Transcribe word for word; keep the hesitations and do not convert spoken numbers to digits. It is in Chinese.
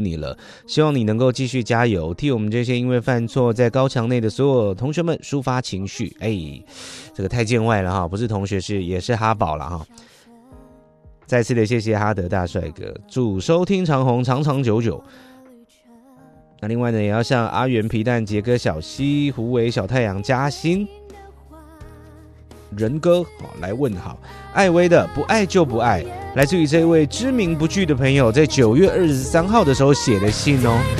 你了，希望你能够继续加油，替我们这些因为犯错在高墙内的所有同学们抒发情绪。哎，这个太见外了哈，不是同学是也是哈宝了哈。再次的谢谢哈德大帅哥，祝收听长虹长长久久。那另外呢，也要向阿元、皮蛋、杰哥、小西、胡伟、小太阳、嘉欣、仁哥来问好。艾薇的不爱就不爱，来自于这位知名不惧的朋友在九月二十三号的时候写的信哦。